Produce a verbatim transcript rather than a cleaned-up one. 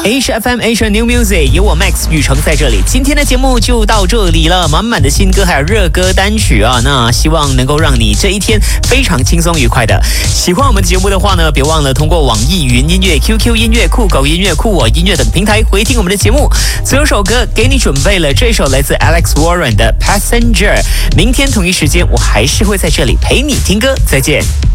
H F M Asia New Music 有我 Max 雨成在这里，今天的节目就到这里了，满满的新歌还有热歌单曲啊，那希望能够让你这一天非常轻松愉快的。喜欢我们节目的话呢，别忘了通过网易云音乐、Q Q 音乐、酷狗音乐、酷我音乐等平台回听我们的节目。最后首歌给你准备了，这首来自 Alex Warren 的 Passenger。明天同一时间我还是会在这里陪你听歌，再见。